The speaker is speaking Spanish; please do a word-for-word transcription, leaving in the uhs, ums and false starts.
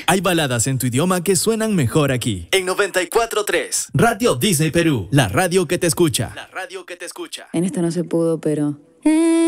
Hay baladas en tu idioma que suenan mejor aquí. En noventa y cuatro punto tres, Radio Disney Perú, la radio que te escucha. La radio que te escucha. En esta no se pudo, pero...